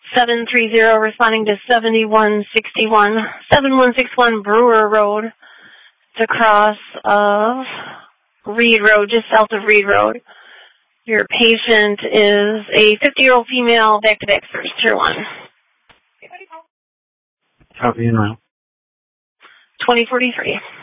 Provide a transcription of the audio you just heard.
730 responding to 7161 Brewer Road. It's across of Reed Road, just south of Reed Road. Your patient is a 50-year-old female, back-to-back surge, tier 1. Copy and route. 2043.